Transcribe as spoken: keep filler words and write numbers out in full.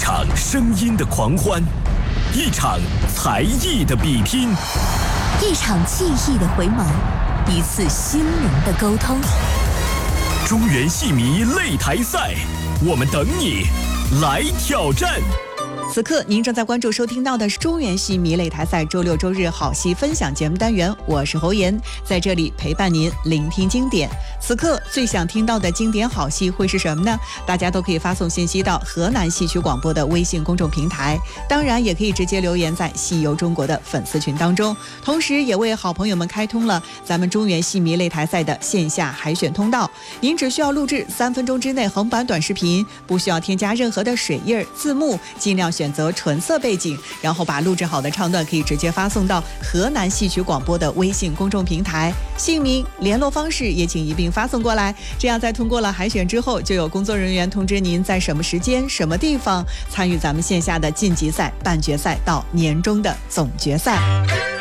场声音的狂欢，一场才艺的比拼， 一场记忆的回眸，一次心灵的沟通。 中原戏迷擂台赛，我们等你来挑战。 此刻您正在关注收听到的是中原戏迷擂台赛周六周日好戏分享节目单元，我是侯妍，在这里陪伴您聆听经典。此刻最想听到的经典好戏会是什么呢？大家都可以发送信息到河南戏曲广播的微信公众平台，当然也可以直接留言在戏游中国的粉丝群当中，同时也为好朋友们开通了咱们中原戏迷擂台赛的线下海选通道。您只需要录制三分钟之内横版短视频，不需要添加任何的水印字幕，尽量选择纯色背景，然后把录制好的唱段可以直接发送到河南戏曲广播的微信公众平台，姓名联络方式也请一并发送过来，这样在通过了海选之后，就有工作人员通知您在什么时间什么地方参与咱们线下的晋级赛、半决赛到年终的总决赛。